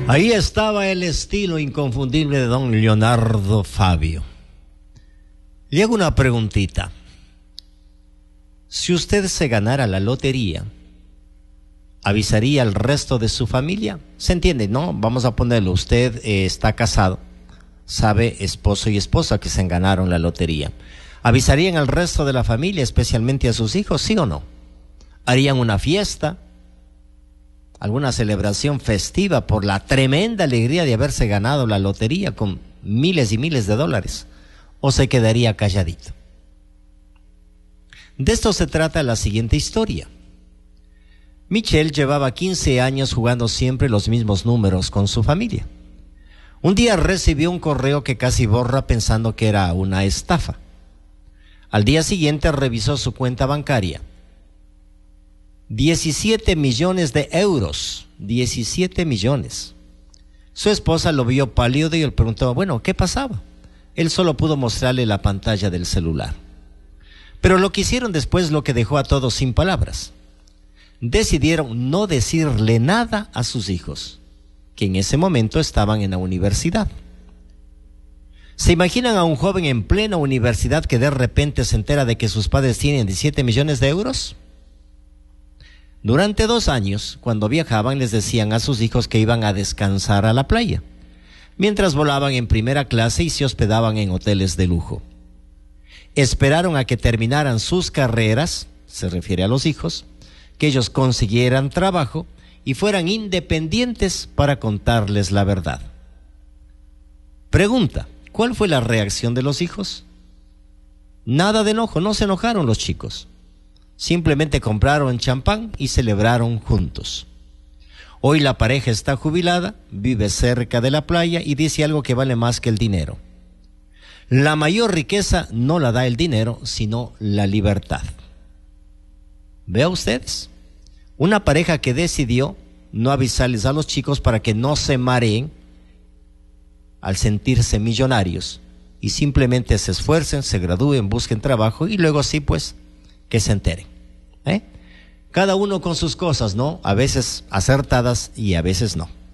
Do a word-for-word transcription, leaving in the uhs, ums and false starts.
Ahí estaba el estilo inconfundible de don Leonardo Fabio. Le hago una preguntita. Si usted se ganara la lotería, ¿avisaría al resto de su familia? ¿Se entiende, no? Vamos a ponerlo, usted eh, está casado, sabe, esposo y esposa que se ganaron la lotería. ¿Avisarían al resto de la familia, especialmente a sus hijos, sí o no? ¿Harían una fiesta? ¿Alguna celebración festiva por la tremenda alegría de haberse ganado la lotería con miles y miles de dólares? ¿O se quedaría calladito? De esto se trata la siguiente historia. Michelle llevaba quince años jugando siempre los mismos números con su familia. Un día recibió un correo que casi borra pensando que era una estafa. Al día siguiente revisó su cuenta bancaria. diecisiete millones de euros. diecisiete millones. Su esposa lo vio pálido y le preguntó, bueno, ¿qué pasaba? Él solo pudo mostrarle la pantalla del celular. Pero lo que hicieron después lo que dejó a todos sin palabras. Decidieron no decirle nada a sus hijos, que en ese momento estaban en la universidad. ¿Se imaginan a un joven en plena universidad que de repente se entera de que sus padres tienen diecisiete millones de euros? Durante dos años, cuando viajaban, les decían a sus hijos que iban a descansar a la playa, mientras volaban en primera clase y se hospedaban en hoteles de lujo. Esperaron a que terminaran sus carreras, se refiere a los hijos, que ellos consiguieran trabajo y fueran independientes para contarles la verdad. Pregunta, ¿cuál fue la reacción de los hijos? Nada de enojo, no se enojaron los chicos. Simplemente compraron champán y celebraron juntos. Hoy la pareja está jubilada, vive cerca de la playa y dice algo que vale más que el dinero. La mayor riqueza no la da el dinero, sino la libertad. Vea ustedes, una pareja que decidió no avisarles a los chicos para que no se mareen al sentirse millonarios y simplemente se esfuercen, se gradúen, busquen trabajo y luego sí pues que se enteren. ¿Eh? Cada uno con sus cosas, ¿no? A veces acertadas y a veces no.